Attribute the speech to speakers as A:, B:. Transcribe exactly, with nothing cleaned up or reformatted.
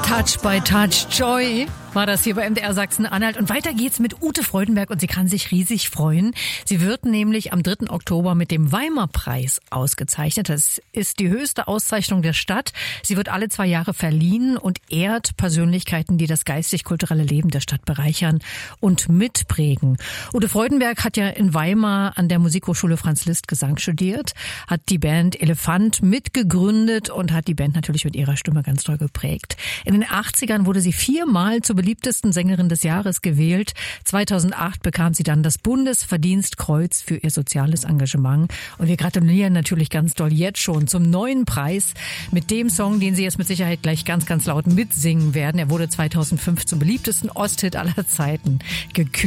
A: Touch by Touch Joy war das hier bei M D R Sachsen-Anhalt. Und weiter geht's mit Ute Freudenberg und sie kann sich riesig freuen. Sie wird nämlich am dritten Oktober mit dem Weimar-Preis ausgezeichnet. Das ist die höchste Auszeichnung der Stadt. Sie wird alle zwei Jahre verliehen und ehrt Persönlichkeiten, die das geistig-kulturelle Leben der Stadt bereichern und mitprägen. Ute Freudenberg hat ja in Weimar an der Musikhochschule Franz Liszt Gesang studiert, hat die Band Elefant mitgegründet und hat die Band natürlich mit ihrer Stimme ganz toll geprägt. In den achtzigern wurde sie viermal zur beliebtesten Sängerin des Jahres gewählt. zweitausendacht bekam sie dann das Bundesverdienstkreuz für ihr soziales Engagement. Und wir gratulieren natürlich ganz doll jetzt schon zum neuen Preis mit dem Song, den Sie jetzt mit Sicherheit gleich ganz, ganz laut mitsingen werden. Er wurde zweitausendfünf zum beliebtesten Osthit aller Zeiten gekürt.